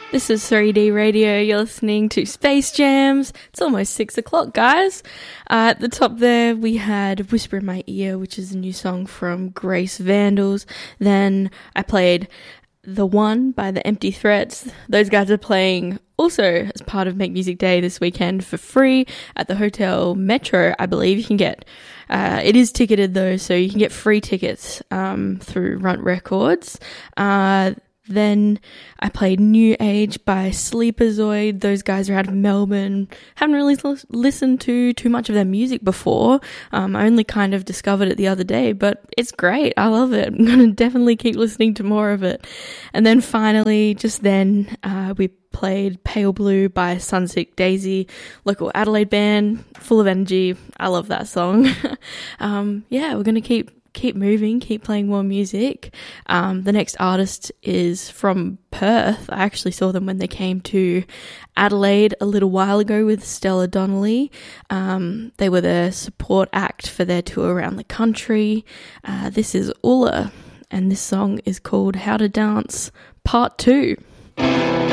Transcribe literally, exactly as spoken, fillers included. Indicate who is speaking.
Speaker 1: This is three D Radio. You're listening to Space Jams. It's almost six o'clock, guys. Uh, at the top there, we had Whisper in My Ear, which is a new song from Grace Vandals. Then I played The One by The Empty Threats. Those guys are playing also as part of Make Music Day this weekend for free at the Hotel Metro, I believe. You can get, uh, it is ticketed though, so you can get free tickets um, through Runt Records. Uh, Then I played New Age by Sleeperzoid. Those guys are out of Melbourne. Haven't really l- listened to too much of their music before. Um, I only kind of discovered it the other day, but it's great. I love it. I'm going to definitely keep listening to more of it. And then finally, just then, uh, we played Pale Blue by Sunsick Daisy, local Adelaide band, full of energy. I love that song. um, yeah, we're going to keep keep moving, keep playing more music. Um, the next artist is from Perth. I actually saw them when they came to Adelaide a little while ago with Stella Donnelly. Um, they were the support act for their tour around the country. Uh, this is Ulla, and this song is called How to Dance Part two.